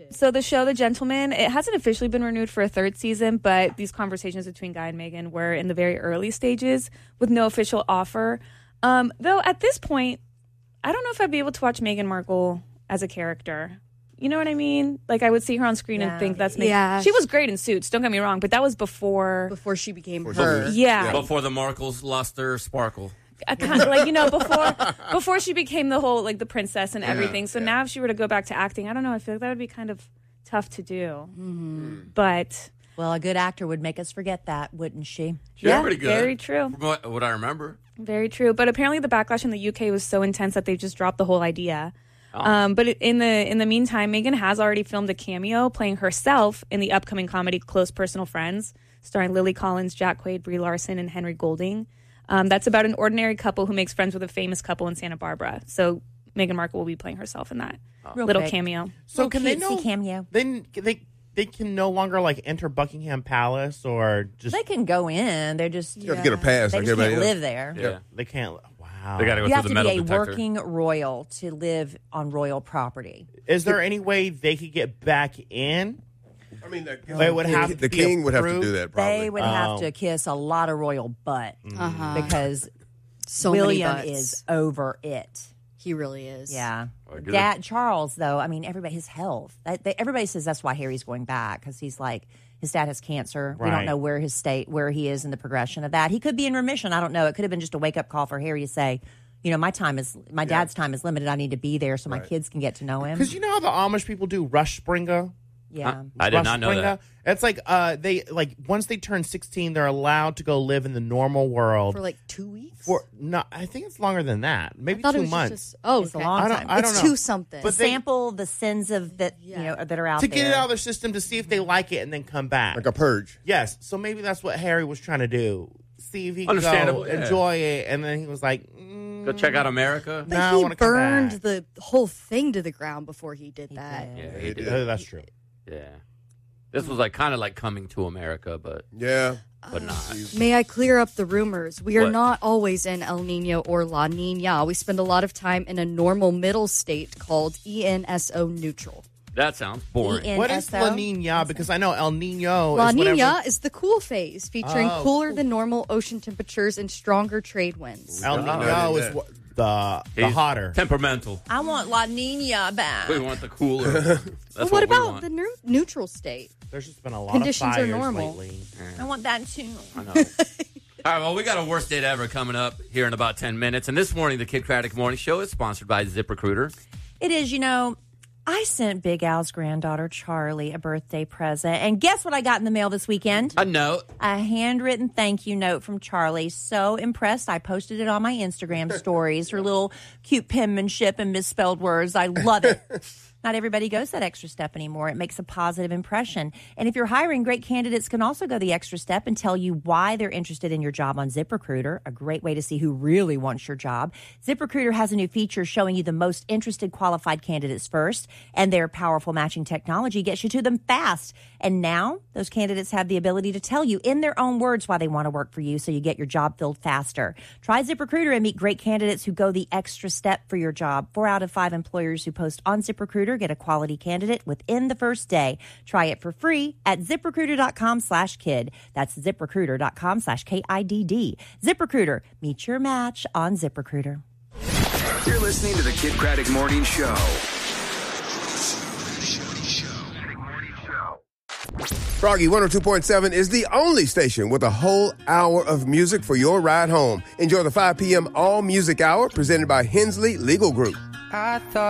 So the show, The Gentleman, it hasn't officially been renewed for a third season, but these conversations between Guy and Meghan were in the very early stages with no official offer. Though at this point, I don't know if I'd be able to watch Meghan Markle as a character. You know what I mean? Like, I would see her on screen and think that's Meghan. Yeah. She was great in Suits, don't get me wrong, but that was before she became her. Yeah. Before the Markles lost their sparkle. Kind of like, you know, before she became the whole, like, the princess and everything. So now if she were to go back to acting, I don't know, I feel like that would be kind of tough to do. Mm-hmm. But... Well, a good actor would make us forget that, wouldn't she? She's pretty good. Very true. From what I remember. Very true. But apparently the backlash in the UK was so intense that they just dropped the whole idea. But in the meantime, Meghan has already filmed a cameo playing herself in the upcoming comedy Close Personal Friends, starring Lily Collins, Jack Quaid, Brie Larson, and Henry Golding. That's about an ordinary couple who makes friends with a famous couple in Santa Barbara. So Meghan Markle will be playing herself in that little cameo. So can they know cameo? Then they can no longer like enter Buckingham Palace or just They can go in. They're just You have to get a pass They like just everybody can't else. live there. Yeah. they can't. Wow. They got to go You have through to the be metal a detector. working royal to live on royal property. Is there any way they could get back in? I mean, They would have the to be king would have to approved. do that. Probably. They would have to kiss a lot of royal butt because So William many butts. is over it. He really is. Yeah. good. Dad Charles, though, I mean, everybody, his health. Everybody says that's why Harry's going back because he's like, his dad has cancer. We don't Right. know where he is in the progression of that. He could be in remission. I don't know. It could have been just a wake up call for Harry to say, you know, my dad's time is limited. I need to be there so my kids can get to know him. Because you know how the Amish people do Rush Springer? Yeah. I did not know that. It's like they like once they turn 16, they're allowed to go live in the normal world For like 2 weeks? I think it's longer than that. Maybe I thought it 2 was months. It's a okay. long time. I don't It's know. 2 something. But they- Sample the sins of that that are out to there. get it out of their system to see if they like it and then come back. Like a purge. Yes. So maybe that's what Harry was trying to do. See if he could go Understandable, yeah. enjoy it, and then he was like, Go check out America. But No, I he wanna come burned back. the whole thing to the ground before he did that. Yeah, he did. That's true. Yeah. This was like kind of like Coming to America, but Yeah. not. May I clear up the rumors? We are What? not always in El Nino or La Nina. We spend a lot of time in a normal middle state called ENSO neutral. That sounds boring. What is La Nina? Because I know El Nino La is whatever. Nina is the cool phase, featuring Oh, cooler than normal ocean temperatures and stronger trade winds. El Nino is the He's hotter. Temperamental. I want La Nina back. We want the cooler. That's But what what we about want. the neutral state? There's just been a lot Conditions of are fires normal. lately. I want that too. I know. All right, well, we got a worst date ever coming up here in about 10 minutes. And this morning, the Kid Craddock Morning Show is sponsored by ZipRecruiter. It is, you know, I sent Big Al's granddaughter, Charlie, a birthday present. And guess what I got in the mail this weekend? A note. A handwritten thank you note from Charlie. So impressed. I posted it on my Instagram stories. Her little cute penmanship and misspelled words. I love it. Not everybody goes that extra step anymore. It makes a positive impression. And if you're hiring, great candidates can also go the extra step and tell you why they're interested in your job on ZipRecruiter, a great way to see who really wants your job. ZipRecruiter has a new feature showing you the most interested qualified candidates first, and their powerful matching technology gets you to them fast. And now those candidates have the ability to tell you in their own words why they want to work for you so you get your job filled faster. Try ZipRecruiter and meet great candidates who go the extra step for your job. 4 out of 5 employers who post on ZipRecruiter get a quality candidate within the first day. Try it for free at ZipRecruiter.com/kid. That's ZipRecruiter.com/KIDD. ZipRecruiter. Meet your match on ZipRecruiter. You're listening to the Kid Craddock Morning Show. Froggy 102.7 is the only station with a whole hour of music for your ride home. Enjoy the 5 p.m. All Music Hour presented by Hensley Legal Group. I thought